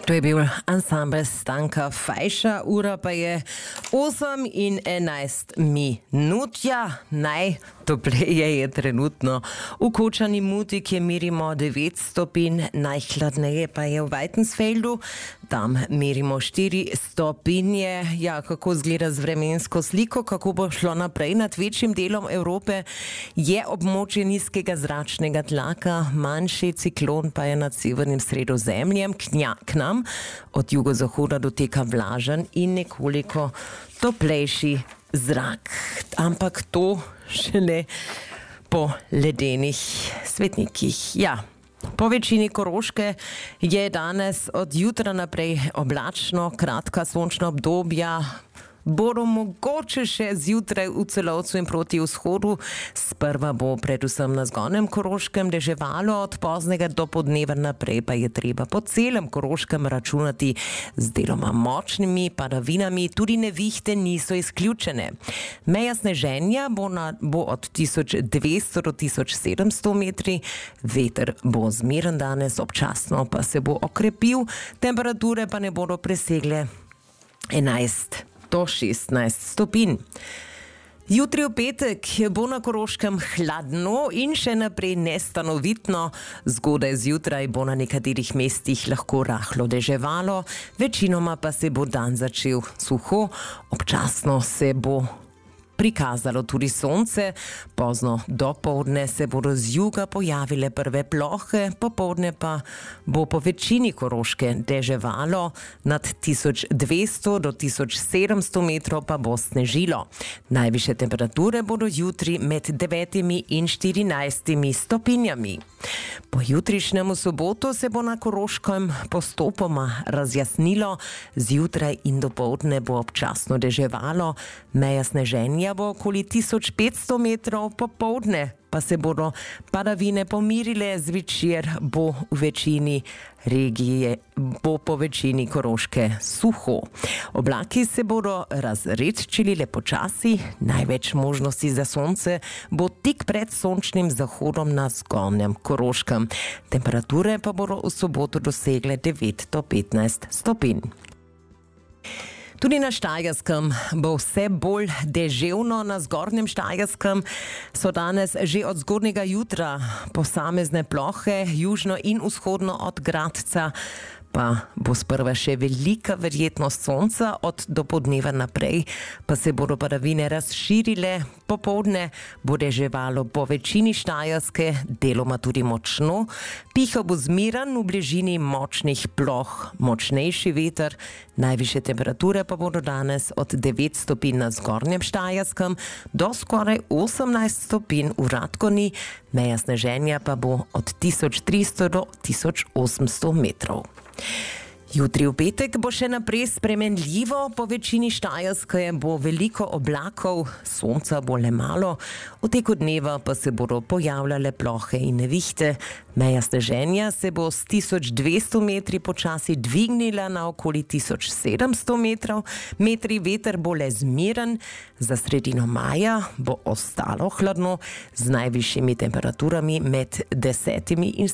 To je bil ansambel Stanka Fajša, ura pa je 8 in 11 minut. Ja, najtopleje je trenutno v Kočani Muti, kjer merimo 9 stopinj, najhladneje pa je v Weitensfeldu, tam merimo 4 stopinje. Ja, kako izgleda z vremensko sliko, kako bo šlo naprej nad večjim delom Evrope, je območje nizkega zračnega tlaka, manjši ciklon pa je nad severnim Sredozemljem, k nam od jugozahoda doteka vlažen in nekoliko toplejši zrak. Ampak to šele po ledenih svetnikih. Ja, po večini Koroške je danes od jutra naprej oblačno, kratka sončna obdobja. Bodo mogoče še zjutraj v Celovcu in proti vzhodu. Sprva bo predvsem na zgornjem Koroškem deževalo, od poznega do podneva naprej pa je treba po celem Koroškem računati z deloma močnimi padavinami, tudi nevihte niso izključene. Meja sneženja bo od 1200 do 1700 metri, veter bo zmeren danes, občasno pa se bo okrepil, temperature pa ne bodo presegle 11 do 16 stopinj. Jutri v petek bo na Koroškem hladno in še naprej nestanovitno. Zgodaj zjutraj bo na nekaterih mestih lahko rahlo deževalo, večinoma pa se bo dan začel suho, občasno se bo prikazalo tudi sonce, pozno dopoldne se bodo z juga pojavile prve plohe, popoldne pa bo po večini Koroške deževalo, nad 1200 do 1700 metrov pa bo snežilo. Najvišje temperature bodo jutri med 9 in 14 stopinjami. Po jutrišnjem soboto se bo na Koroškem postopoma razjasnilo, zjutraj in dopoldne bo občasno deževalo, meja sneženja bo okoli 1500 metrov, popoldne pa se bodo padavine pomirile, zvečer bo v večini regije, bo po večini Koroške suho. Oblaki se bodo razredčili le počasi, največ možnosti za sonce bo tik pred sončnim zahodom na zgornjem Koroškem. Temperature pa bodo v soboto dosegle 9 do 15 stopinj. Tudi na Štajerskem bo vse bolj deževno. Na zgornjem Štajerskem so danes že od zgodnjega jutra posamezne plohe, južno in vzhodno od Gradca pa bo sprva še velika verjetnost sonca, od dopoldneva naprej pa se bodo padavine razširile, popoldne bo deževalo po večini Štajerske, deloma tudi močno, pihal bo zmeren, v bližini močnih ploh močnejši veter, najvišje temperature pa bodo danes od 9 stopinj na zgornjem Štajerskem do skoraj 18 stopinj v Radgoni, meja sneženja pa bo od 1300 do 1800 metrov. Jutri v petek bo še naprej spremenljivo, po večini Štajerske bo veliko oblakov, sonca bo le malo, v teku dneva pa se bodo pojavljale plohe in nevihte. Meja sneženja se bo s 1200 metri počasi dvignila na okoli 1700 metri, veter bo le zmeren, za sredino maja bo ostalo hladno z najvišjimi temperaturami med 10 in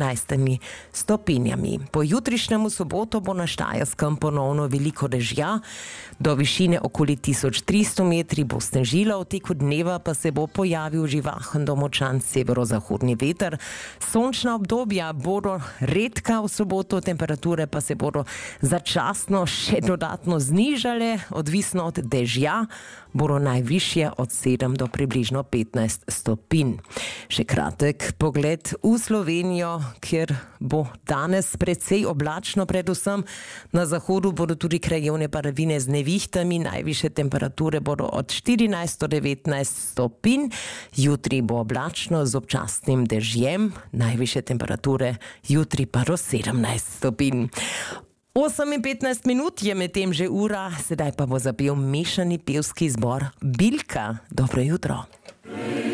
17 stopinjami. Po jutrišnjem soboto bo na Štajerskem ponovno veliko dežja, do višine okoli 1300 metri bo snežilo, v teku dneva pa se bo pojavil živahen do močan severozahodni veter. Sončna obdobja bodo redka v soboto, temperature pa se bodo začasno še dodatno znižale, odvisno od dežja, bodo najvišje od 7 do približno 15 stopinj. Še kratek pogled v Slovenijo, kjer bo danes precej oblačno, predvsem na zahodu bodo tudi krajevne padavine z nevihtami, najvišje temperature bodo od 14 do 19 stopinj, jutri bo oblačno z občasnim dežjem, najvišje temperature jutri pa do 17 stopinj. 8 in 15 minut je medtem že ura, sedaj pa bo zapel mešani pevski zbor Bilka. Dobro jutro.